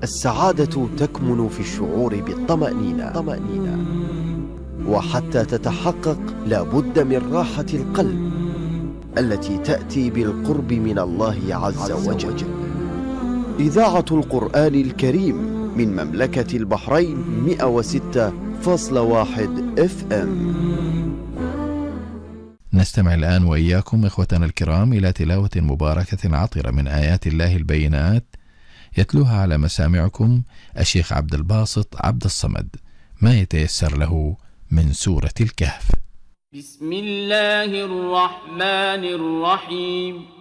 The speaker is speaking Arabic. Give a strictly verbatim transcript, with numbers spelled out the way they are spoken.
السعادة تكمن في الشعور بالطمأنينة طمأنينة. وحتى تتحقق لا بد من راحة القلب التي تأتي بالقرب من الله عز وجل. إذاعة القرآن الكريم من مملكة البحرين مئة وستة فاصلة واحد اف ام. نستمع الآن وإياكم إخوتنا الكرام إلى تلاوة مباركة عطرة من آيات الله البينات يتلوها على مسامعكم الشيخ عبد الباسط عبد الصمد، ما يتيسر له من سورة الكهف. بسم الله الرحمن الرحيم.